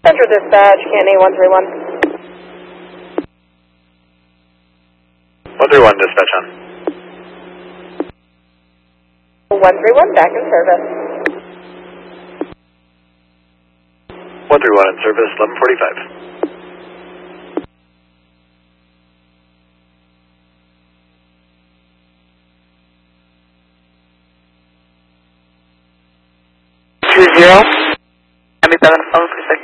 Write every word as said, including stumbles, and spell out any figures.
Central Dispatch, Candy one three one. one three one, dispatch on. one three one, back in service. one three one in service, eleven forty-five. two zero. seventy-seven, phone for six.